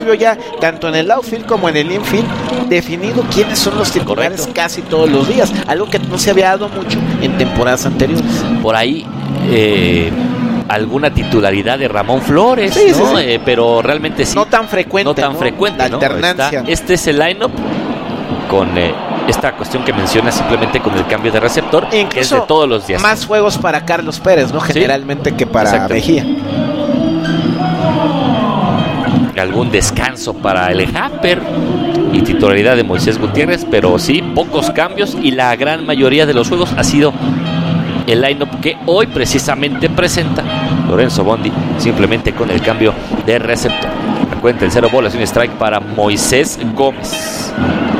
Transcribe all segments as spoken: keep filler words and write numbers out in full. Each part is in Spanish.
ya, tanto en el outfield como en el infield, definido quiénes son los titulares Correcto. casi todos los días, algo que no se había dado mucho en temporadas anteriores. Por ahí eh, alguna titularidad de Ramón Flores, Sí, ¿no? sí, sí. Eh, pero realmente sí. No tan frecuente, No tan ¿no? frecuente, La ¿no? alternancia. Está- este es el line-up con eh, esta cuestión que menciona simplemente con el cambio de receptor, que es Incluso de todos los días. más juegos para Carlos Pérez, ¿no? Generalmente que para Exacto. Mejía. Algún descanso para el Hamper y titularidad de Moisés Gutiérrez, pero sí, pocos cambios y la gran mayoría de los juegos ha sido el line-up que hoy precisamente presenta Lorenzo Bondi, simplemente con el cambio de receptor. La cuenta el cero bolas y un strike para Moisés Gómez.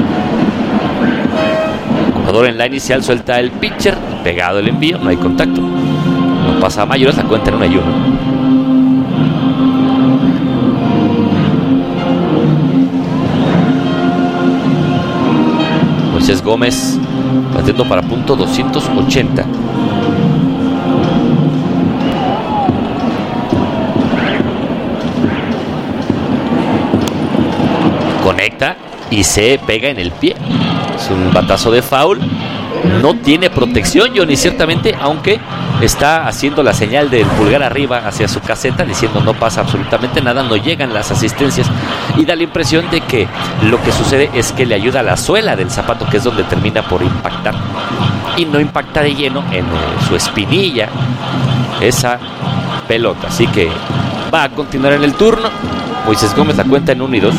El jugador en la inicial suelta el pitcher, pegado el envío, no hay contacto. No pasa a mayores, la cuenta en una y uno. Moisés Gómez batiendo para punto doscientos ochenta. Conecta y se pega en el pie. Es un batazo de foul. No tiene protección, Johnny, ciertamente, aunque está haciendo la señal del pulgar arriba hacia su caseta, diciendo no pasa absolutamente nada, no llegan las asistencias, y da la impresión de que lo que sucede es que le ayuda a la suela del zapato, que es donde termina por impactar, y no impacta de lleno en eh, su espinilla esa pelota. Así que va a continuar en el turno. Moisés Gómez la cuenta en uno y dos.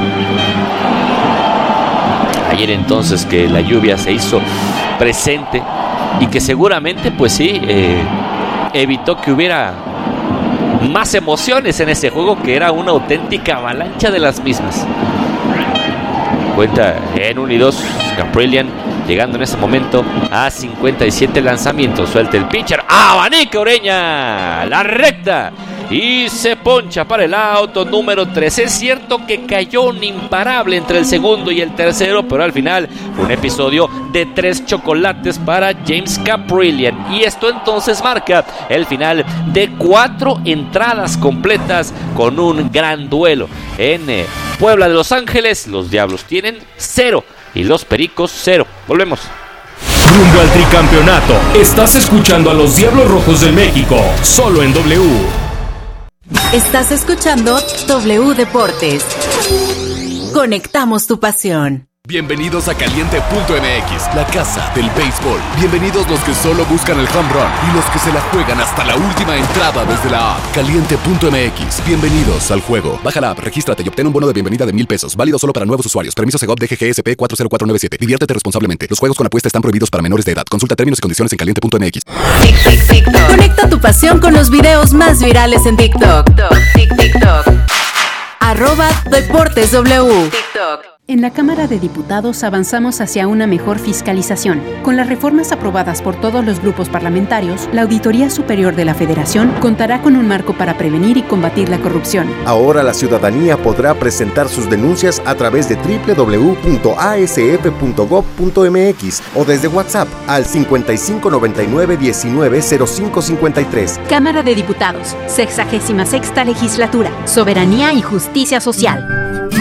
Ayer entonces que la lluvia se hizo presente y que seguramente pues sí eh, evitó que hubiera más emociones en ese juego, que era una auténtica avalancha de las mismas. Cuenta en uno y dos Caprillian, llegando en ese momento a cincuenta y siete lanzamientos. Suelta el pitcher, abanica Ureña, la recta, y se poncha para el auto número tres. Es cierto que cayó un imparable entre el segundo y el tercero, pero al final fue un episodio de tres chocolates para James Caprillian, y esto entonces marca el final de cuatro entradas completas con un gran duelo. En eh, Puebla de Los Ángeles, los Diablos tienen cero y los Pericos cero. Volvemos. Rumbo al tricampeonato. Estás escuchando a los Diablos Rojos del México, solo en W. Estás escuchando W Deportes. Conectamos tu pasión. Bienvenidos a Caliente punto M X, la casa del béisbol. Bienvenidos los que solo buscan el home run y los que se la juegan hasta la última entrada desde la app. Caliente punto M X, bienvenidos al juego. Baja la app, regístrate y obtén un bono de bienvenida de mil pesos, válido solo para nuevos usuarios. Permiso Segov D G G S P cuatro cero cuatro nueve siete. Diviértete responsablemente. Los juegos con apuesta están prohibidos para menores de edad. Consulta términos y condiciones en Caliente punto M X. Conecta tu pasión con los videos más virales en TikTok. TikTok. Arroba Deportes W. TikTok. En la Cámara de Diputados avanzamos hacia una mejor fiscalización. Con las reformas aprobadas por todos los grupos parlamentarios, la Auditoría Superior de la Federación contará con un marco para prevenir y combatir la corrupción. Ahora la ciudadanía podrá presentar sus denuncias a través de doble u doble u doble u punto a s f punto gob punto m x o desde WhatsApp al cincuenta y cinco noventa y nueve diecinueve cero cinco cincuenta y tres. Cámara de Diputados, sexagésima sexta Legislatura, Soberanía y Justicia Social.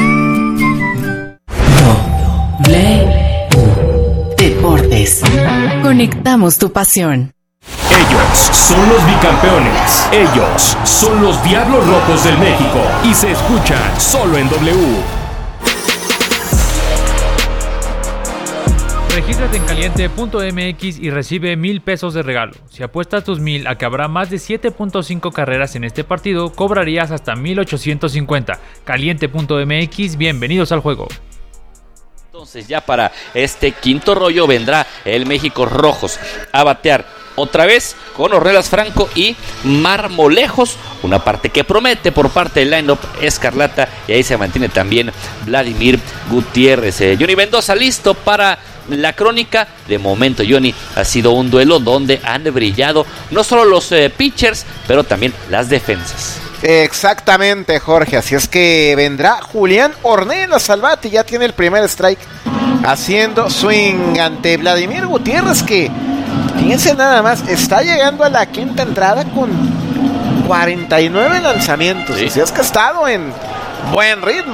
Deportes. Conectamos tu pasión. Ellos son los bicampeones. Ellos son los Diablos Rojos del México. Y se escuchan solo en W. Regístrate en caliente punto m x y recibe mil pesos de regalo. Si apuestas tus mil a que habrá más de siete punto cinco carreras en este partido, cobrarías hasta mil ochocientos cincuenta. caliente punto m x, bienvenidos al juego. Entonces ya para este quinto rollo vendrá el México Rojos a batear otra vez con Ornelas Franco y Marmolejos, una parte que promete por parte del line-up escarlata, y ahí se mantiene también Vladimir Gutiérrez. eh, Johnny Mendoza listo para la crónica. De momento, Johnny, ha sido un duelo donde han brillado no solo los eh, pitchers, pero también las defensas. Exactamente, Jorge, así es que vendrá Julián Ornelas al bate, ya tiene el primer strike haciendo swing ante Vladimir Gutiérrez, que fíjense nada más, está llegando a la quinta entrada con cuarenta y nueve lanzamientos, sí. Así es que ha estado en buen ritmo.